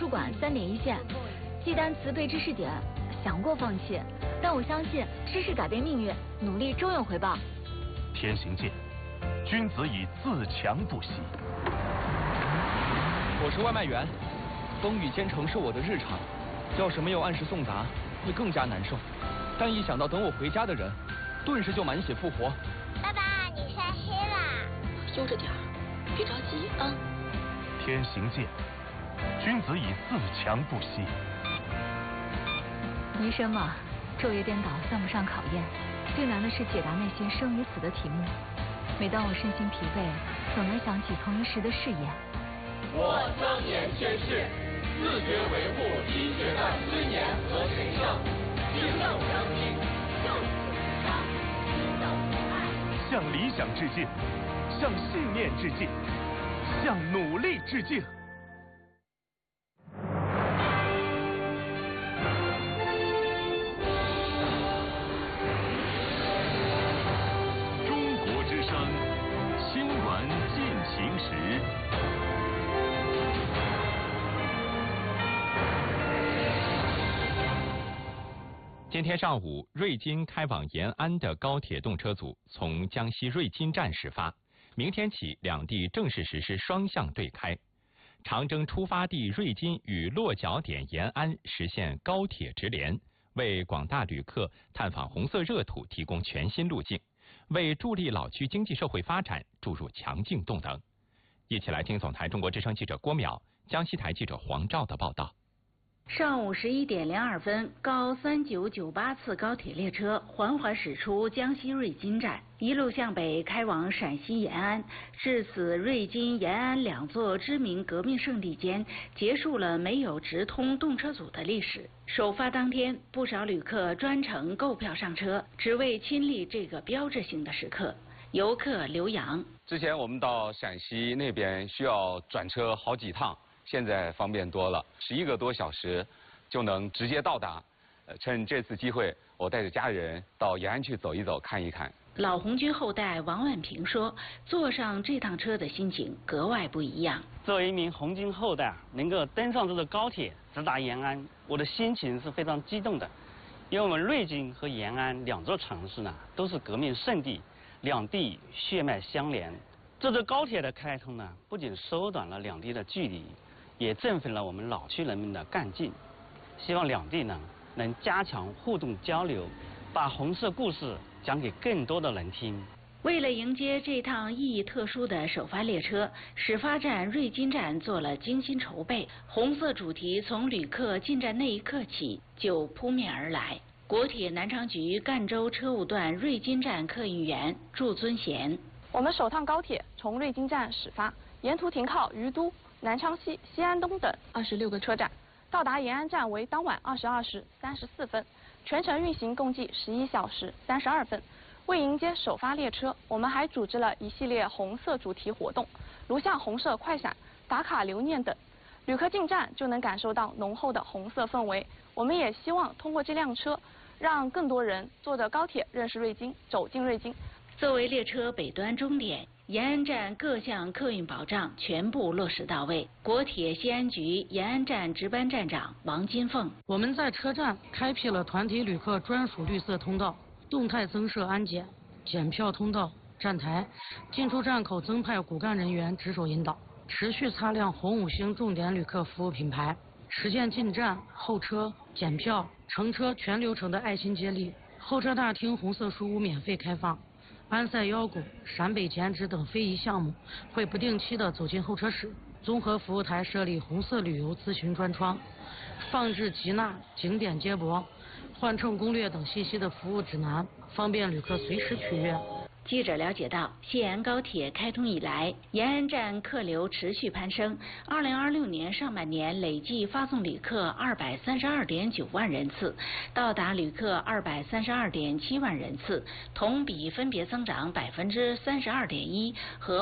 术馆3点一线，记单词背知识点，想过放弃，但我相信知识改变命运，努力终有回报。 天行健，君子以自强不息。 我是外卖员，风雨兼程是我的日常，要是没有按时送达，会更加难受。但一想到等我回家的人，顿时就满血复活。 爸爸，你晒黑啦！ 悠着点儿，别着急啊。 天行健，君子以自强不息。 医生嘛，昼夜颠倒算不上考验，最难的是解答那些生与死的题目。每当我身心疲惫，总能想起从医时的誓言。 我庄严宣誓，自觉维护医学的尊严和神圣，敬重生命，救死扶伤，心有爱。 向理想致敬，向信念致敬，向努力致敬。中国之声，新闻进行时。 今天上午，瑞金开往延安的高铁动车组从江西瑞金站始发，明天起两地正式实施双向对开。长征出发地瑞金与落脚点延安实现高铁直连，为广大旅客探访红色热土提供全新路径，为助力老区经济社会发展注入强劲动能。一起来听总台中国之声记者郭淼、江西台记者黄照的报道。 上午11点02分，高3998次高铁列车缓缓驶出江西瑞金站，一路向北开往陕西延安。至此，瑞金、延安两座知名革命圣地间结束了没有直通动车组的历史。首发当天，不少旅客专程购票上车，只为亲历这个标志性的时刻。游客刘洋： 之前我们到陕西那边需要转车好几趟。现在方便多了，11个多小时就能直接到达。趁这次机会，我带着家人到延安去走一走、看一看。 老红军后代王万平说：“坐上这趟车的心情格外不一样。 作为一名红军后代，能够登上这个高铁直达延安，我的心情是非常激动的。因为我们瑞金和延安两座城市呢，都是革命圣地，两地血脉相连。这座高铁的开通呢，不仅缩短了两地的距离，也振奋了我们老区人民的干劲，希望两地呢能加强互动交流，把红色故事讲给更多的人听。 为了迎接这趟意义特殊的首发列车，始发站瑞金站做了精心筹备，红色主题从旅客进站那一刻起就扑面而来。国铁南昌局赣州车务段瑞金站客运员祝尊贤： 我们首趟高铁从瑞金站始发，沿途停靠于都、南昌西、西安东等26个车站，到达延安站为当晚22时34分，全程运行共计11小时32分。为迎接首发列车，我们还组织了一系列红色主题活动，如像红色快闪、打卡留念等。旅客进站就能感受到浓厚的红色氛围。我们也希望通过这辆车，让更多人坐着高铁认识瑞金，走进瑞金。 作为列车北端终点，延安站各项客运保障全部落实到位。国铁西安局延安站值班站长王金凤： 我们在车站开辟了团体旅客专属绿色通道，动态增设安检、检票通道、站台，进出站口增派骨干人员值守引导，持续擦亮红5星重点旅客服务品牌，实现进站、候车、检票、乘车全流程的爱心接力。候车大厅红色书屋免费开放。安塞腰鼓、陕北剪纸等非遗项目会不定期的走进候车室，综合服务台设立红色旅游咨询专窗，放置吉纳、景点接驳、换乘攻略等信息的服务指南，方便旅客随时取阅。 记者了解到，西延安高铁开通以来，延安站客流持续攀升。2026年上半年累计发送旅客232.9万人次，到达旅客232.7万人次，同比分别增长32.1%和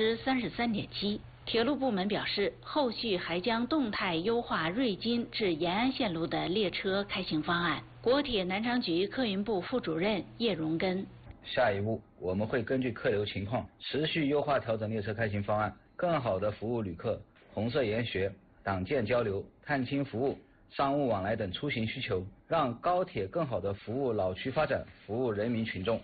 33.7%。铁路部门表示，后续还将动态优化瑞金至延安线路的列车开行方案。国铁南昌局客运部副主任叶荣根： 下一步，我们会根据客流情况，持续优化调整列车开行方案，更好地服务旅客。红色研学党建交流、探亲服务、商务往来等出行需求，让高铁更好地服务老区发展，服务人民群众。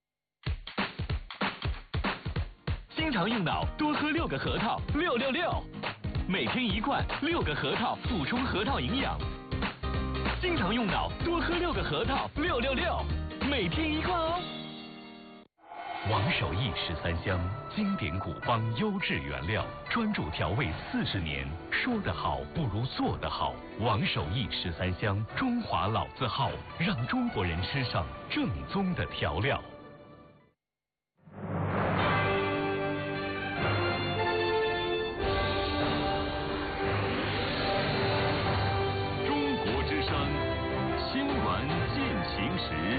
经常用脑，多喝6个核桃，666，每天1罐，6个核桃补充核桃营养。经常用脑，多喝6个核桃，666，每天1罐哦。 王守义13香，经典古方优质原料，专注调味40年，说得好不如做得好。王守义13香，中华老字号，让中国人吃上正宗的调料。 中国之声，新闻进行时。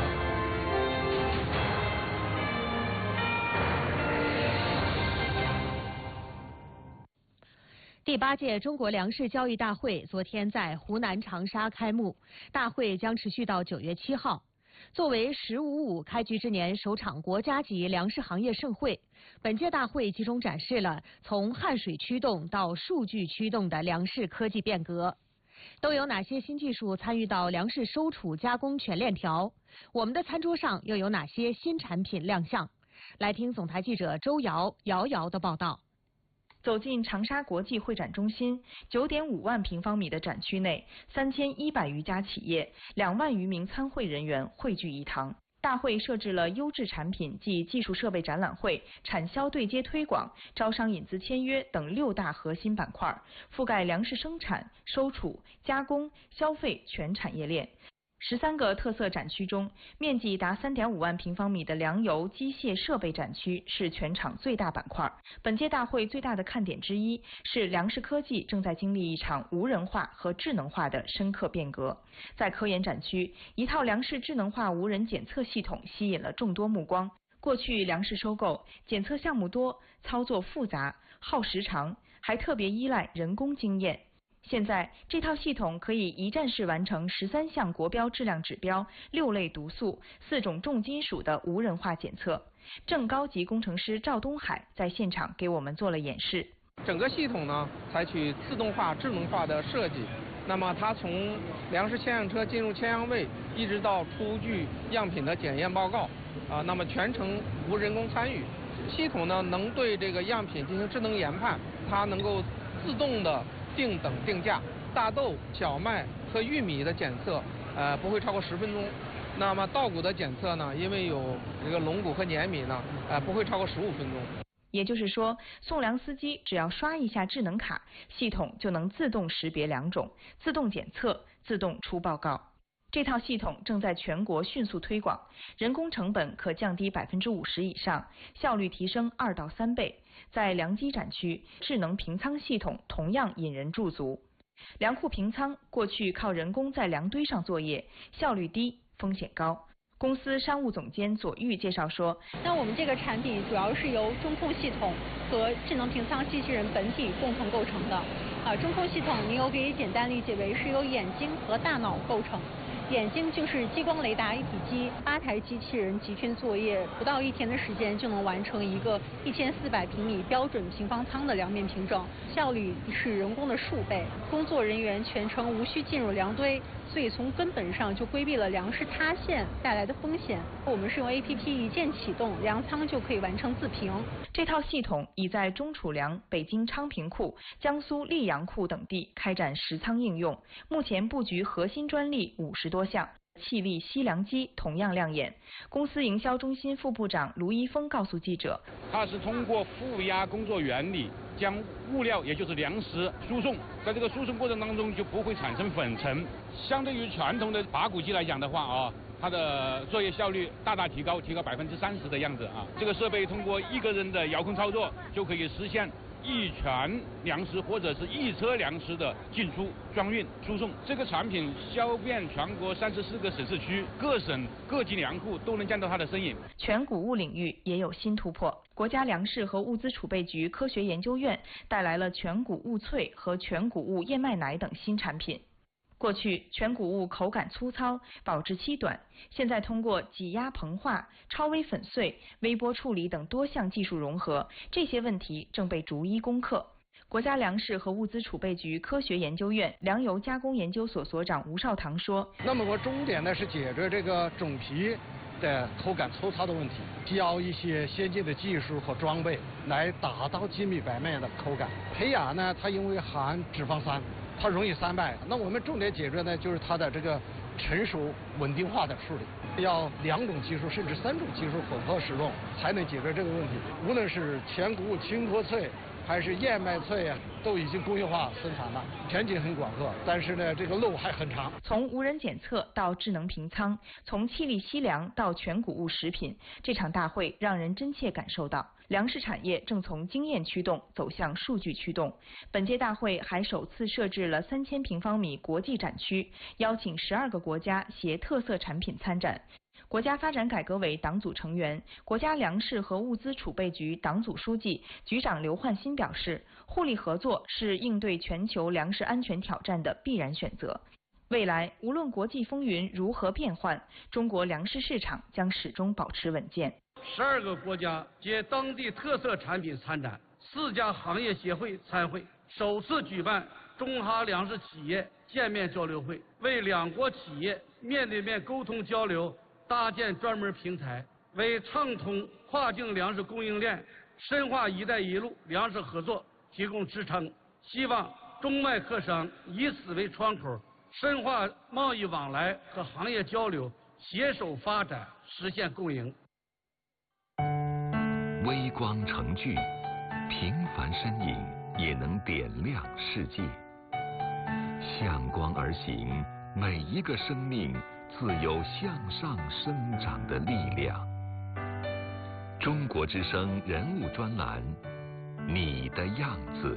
第8届中国粮食交易大会昨天在湖南长沙开幕，大会将持续到9月7号。作为“十五五”开局之年首场国家级粮食行业盛会，本届大会集中展示了从汗水驱动到数据驱动的粮食科技变革。都有哪些新技术参与到粮食收储加工全链条？我们的餐桌上又有哪些新产品亮相？来听总台记者周瑶的报道。 走进长沙国际会展中心，9.5万平方米的展区内，3100余家企业，2万余名参会人员汇聚一堂。大会设置了优质产品及技术设备展览会、产销对接推广、招商引资签约等6大核心板块，覆盖粮食生产、收储、加工、消费全产业链。13个特色展区中，面积达3.5万平方米的粮油机械设备展区是全场最大板块。本届大会最大的看点之一是粮食科技正在经历一场无人化和智能化的深刻变革。在科研展区，一套粮食智能化无人检测系统吸引了众多目光。过去粮食收购检测项目多，操作复杂，耗时长，还特别依赖人工经验。现在这套系统可以一站式完成13项国标质量指标、6类毒素、4种重金属的无人化检测。正高级工程师赵东海在现场给我们做了演示。 整个系统呢，采取自动化、智能化的设计。那么它从粮食牵样车进入牵样位，一直到出具样品的检验报告，那么全程无人工参与。系统呢，能对这个样品进行智能研判，它能够自动的定等定价，大豆、小麦和玉米的检测，不会超过10分钟。那么稻谷的检测呢，因为有这个龙谷和碾米呢，不会超过15分钟。 也就是说，送粮司机只要刷一下智能卡，系统就能自动识别粮种、自动检测、自动出报告。这套系统正在全国迅速推广，人工成本可降低50%以上，效率提升2到3倍。在粮机展区，智能平仓系统同样引人驻足。粮库平仓过去靠人工在粮堆上作业，效率低，风险高。公司商务总监左玉介绍说， 那我们这个产品主要是由中控系统和智能平仓机器人本体共同构成的。中控系统你又可以简单理解为是由眼睛和大脑构成。眼睛就是激光雷达一体机，8台机器人集群作业，不到1天的时间就能完成一个1400平米标准平方仓的粮面品种，效率是人工的数倍。工作人员全程无需进入粮堆，所以从根本上就规避了粮食塌陷带来的风险。我们是用 APP 一键启动，粮仓就可以完成自评。 这套系统已在中储粮、北京昌平库、江苏溧阳库等地开展实仓应用，目前布局核心专利50多项。气力吸粮机同样亮眼。公司营销中心副部长卢一峰告诉记者， 它是通过负压工作原理将物料也就是粮食输送，在这个输送过程当中就不会产生粉尘。相对于传统的耙谷机来讲的话它的作业效率大大提高30%的样子啊。这个设备通过1个人的遥控操作就可以实现1船粮食或者是1车粮食的进出、装运、输送。这个产品销遍全国34个省市区，各省各级粮库都能见到它的身影。 全谷物领域也有新突破，国家粮食和物资储备局科学研究院带来了全谷物脆和全谷物燕麦奶等新产品。过去全谷物口感粗糙，保质期短，现在通过挤压膨化、超微粉碎、微波处理等多项技术融合，这些问题正被逐一攻克。 国家粮食和物资储备局科学研究院粮油加工研究所所长吴少堂说：“ 那么我重点呢是解决这个种皮的口感粗糙的问题，教一些先进的技术和装备来达到精米白面的口感。胚芽呢，它因为含脂肪酸，它容易散败。那我们重点解决呢，就是它的这个成熟稳定化的处理，要2种技术甚至3种技术混合使用，才能解决这个问题。无论是全谷、青稞脆，还是燕麦脆啊，都已经工业化生产了，前景很广阔，但是呢，这个路还很长。 从无人检测到智能平仓，从气力西粮到全谷物食品，这场大会让人真切感受到粮食产业正从经验驱动走向数据驱动。本届大会还首次设置了3000平方米国际展区，邀请12个国家携特色产品参展。国家发展改革委党组成员、国家粮食和物资储备局党组书记、局长刘焕新表示，互利合作是应对全球粮食安全挑战的必然选择。未来无论国际风云如何变幻，中国粮食市场将始终保持稳健。 12个国家借当地特色产品参展，4家行业协会参会，首次举办中哈粮食企业见面交流会，为2国企业面对面沟通交流搭建专门平台，为畅通跨境粮食供应链、深化“一带一路”粮食合作提供支撑。希望中外客商以此为窗口，深化贸易往来和行业交流，携手发展，实现共赢。 微光成炬，平凡身影也能点亮世界。向光而行，每一个生命自有向上生长的力量。中国之声人物专栏，你的样子。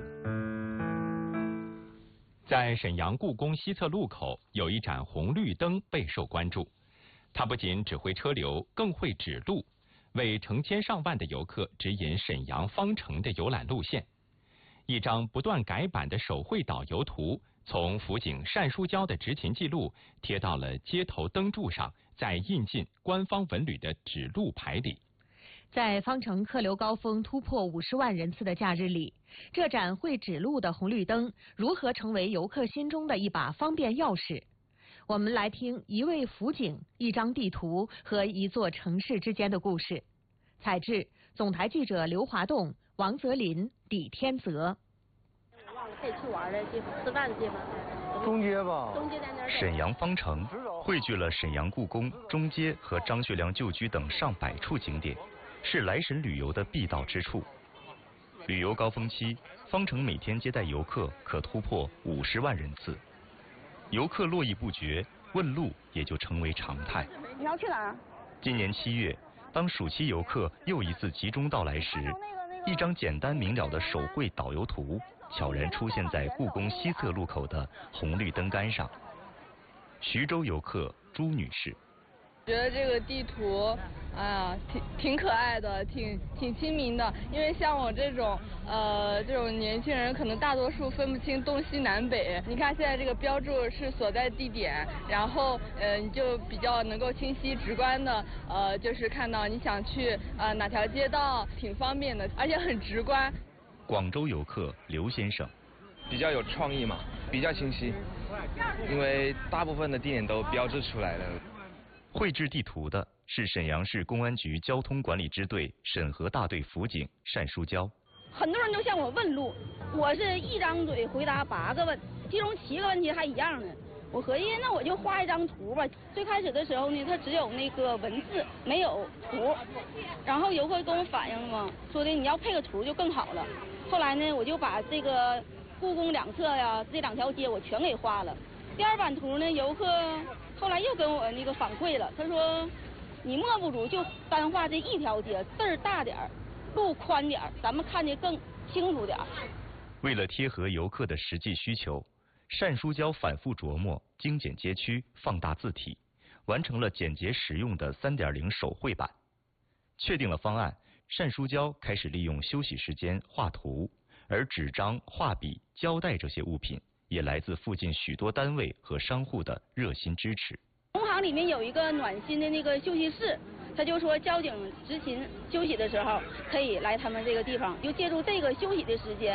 在沈阳故宫西侧路口有一盏红绿灯备受关注，它不仅指挥车流，更会指路，为成千上万的游客指引沈阳方城的游览路线。一张不断改版的手绘导游图，从辅警单书娇的执勤记录贴到了街头灯柱上，再印进官方文旅的指路牌里。 在方城客流高峰突破50万人次的假日里，这盏会指路的红绿灯如何成为游客心中的一把方便钥匙？我们来听一位辅警、一张地图和一座城市之间的故事。采制：总台记者刘华栋、王泽林、李天泽。 可以去玩的地方，吃饭的地方。 中街吧。 中街在那儿。 沈阳方城汇聚了沈阳故宫、中街和张学良旧居等上百处景点，是来沈旅游的必到之处。旅游高峰期，方城每天接待游客可突破50万人次，游客络绎不绝，问路也就成为常态。 你要去哪儿？ 今年7月，当暑期游客又一次集中到来时，一张简单明了的手绘导游图悄然出现在故宫西侧路口的红绿灯杆上。徐州游客朱女士觉得这个地图，挺可爱的，挺亲民的。因为像我这种年轻人，可能大多数分不清东西南北。你看现在这个标注是所在地点，然后你就比较能够清晰直观的就是看到你想去哪条街道，挺方便的，而且很直观。 广州游客刘先生比较有创意嘛，比较清晰，因为大部分的地点都标志出来了。 绘制地图的是沈阳市公安局交通管理支队审核大队辅警单书娇。 很多人都向我问路，我是一张嘴回答8个问，其中7个问题还一样呢。我合计那我就画一张图吧。最开始的时候呢，它只有那个文字，没有图。然后游客跟我反映了嘛，说的你要配个图就更好了。后来呢，我就把这个故宫两侧呀，这2条街我全给画了。第2版图呢，游客后来又跟我那个反馈了，他说你莫不如就单画这1条街，字儿大点儿，路宽点儿，咱们看得更清楚点儿。 为了贴合游客的实际需求，单书娇反复琢磨精简街区、放大字体，完成了简洁实用的3.0手绘版。确定了方案，单书娇开始利用休息时间画图，而纸张、画笔、胶带这些物品也来自附近许多单位和商户的热心支持。 工行里面有一个暖心的那个休息室，他就说交警执勤休息的时候可以来他们这个地方，就借助这个休息的时间，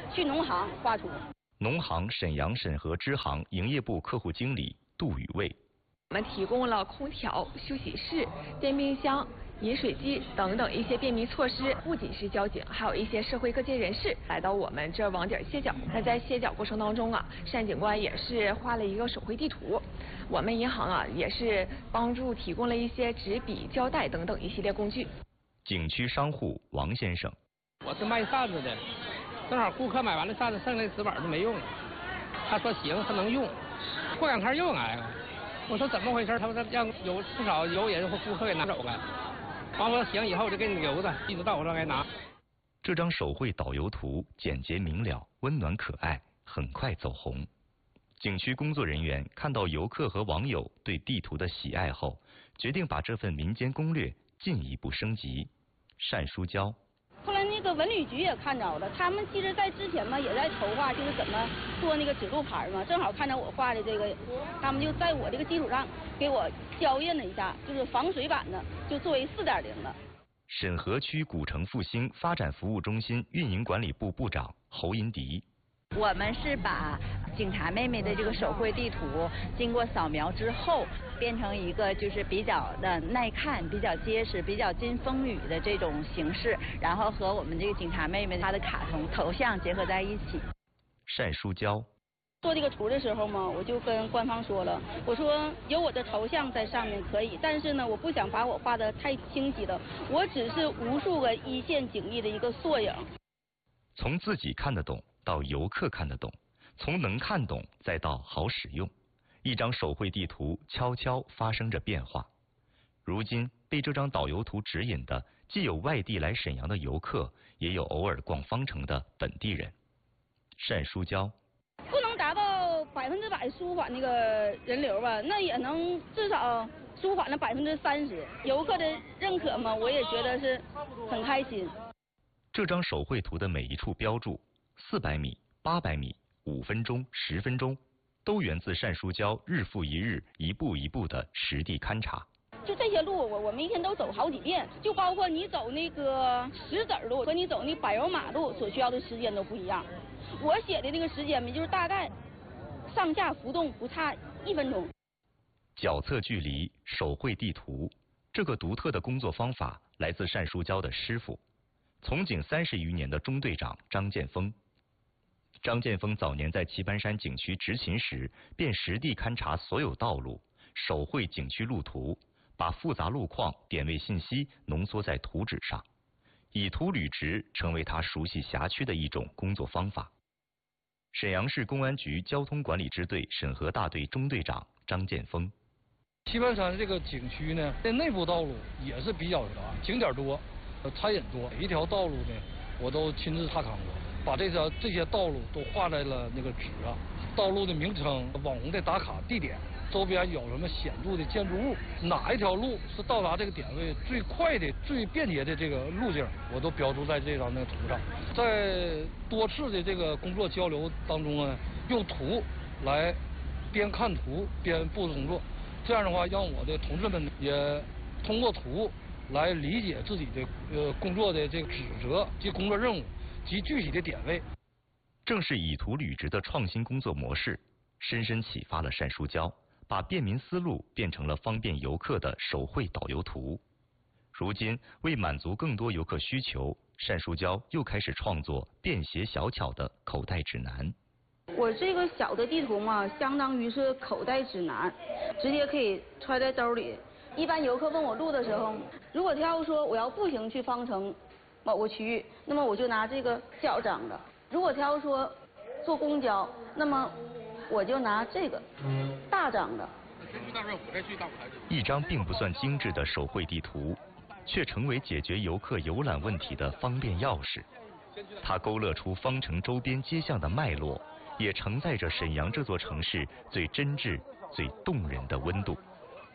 去农行画图。 农行沈阳沈河支行营业部客户经理杜宇卫。 我们提供了空调、休息室、电冰箱、饮水机等等一些便民措施，不仅是交警，还有一些社会各界人士来到我们这网点歇脚。那在歇脚过程当中啊，单警官也是画了一个手绘地图。我们银行啊也是帮助提供了一些纸笔、胶带等等一系列工具。 景区商户王先生， 我是卖扇子的，正好顾客买完了扇子，剩下的纸板就没用了。他说行，他能用，过两天又来了。我说怎么回事？他说让有不少有人或顾客给拿走了。完说行，以后我就给你留着，一直到我这来拿。 这张手绘导游图简洁明了、温暖可爱，很快走红。景区工作人员看到游客和网友对地图的喜爱后，决定把这份民间攻略进一步升级。单书娇。 后来那个文旅局也看着了，他们其实在之前嘛也在筹划，就是怎么做那个指路牌嘛，正好看着我画的这个，他们就在我这个基础上给我校验了一下，就是防水版的，就作为4.0的。 沈河区古城复兴发展服务中心运营管理部部长侯银迪。 我们是把警察妹妹的这个手绘地图经过扫描之后，变成一个就是比较的耐看、比较结实、比较经风雨的这种形式，然后和我们这个警察妹妹她的卡通头像结合在一起。 单书娇。 做这个图的时候嘛，我就跟官方说了，我说有我的头像在上面可以，但是呢，我不想把我画得太清晰了，我只是无数个一线警力的一个缩影。 从自己看得懂到游客看得懂，从能看懂再到好使用，一张手绘地图悄悄发生着变化。如今被这张导游图指引的，既有外地来沈阳的游客，也有偶尔逛方城的本地人。单书娇。 不能达到100%舒缓那个人流吧，那也能至少舒缓了30%。游客的认可嘛，我也觉得是很开心。 这张手绘图的每一处标注，400米、800米、5分钟、10分钟，都源自单书娇日复一日、一步一步的实地勘察。 就这些路，我们一天都走好几遍，就包括你走那个石子路和你走那柏油马路所需要的时间都不一样。我写的那个时间呢，就是大概上下浮动不差1分钟。 脚测距离、手绘地图，这个独特的工作方法来自单书娇的师傅，从警30余年的中队长张建峰。张建峰早年在棋盘山景区执勤时，便实地勘察所有道路，手绘景区路图，把复杂路况、点位信息浓缩在图纸上，以图履职成为他熟悉辖区的一种工作方法。沈阳市公安局交通管理支队沈河大队中队长张建峰。 棋盘山这个景区呢，这内部道路也是比较景点多，餐饮多，每一条道路呢，我都亲自踏勘过，把这些道路都画在了那个纸上，道路的名称、网红的打卡地点，周边有什么显著的建筑物，哪一条路是到达这个点位最快的、最便捷的这个路径，我都标注在这张那个图上。在多次的这个工作交流当中呢，用图来边看图边布置工作，这样的话让我的同志们也通过图来理解自己的工作的这个职责及工作任务及具体的点位。 正是以图履职的创新工作模式，深深启发了单书娇，把便民思路变成了方便游客的手绘导游图。如今为满足更多游客需求，单书娇又开始创作便携小巧的口袋指南。 我这个小的地图嘛，相当于是口袋指南，直接可以揣在兜里。一般游客问我路的时候，如果他要说我要步行去方城某个区域，那么我就拿这个小张的；如果他要说坐公交，那么我就拿这个大张的。 一张并不算精致的手绘地图，却成为解决游客游览问题的方便钥匙。它勾勒出方城周边街巷的脉络，也承载着沈阳这座城市最真挚、最动人的温度。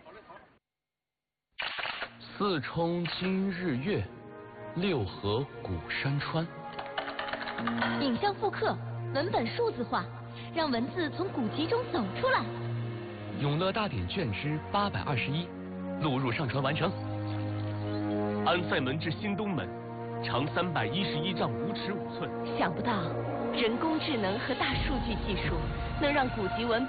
四冲今日月，六合古山川。 影像复刻，文本数字化，让文字从古籍中走出来。 永乐大典卷之821，录入上传完成。安塞门至新东门，长311丈5尺5寸。 想不到人工智能和大数据技术能让古籍文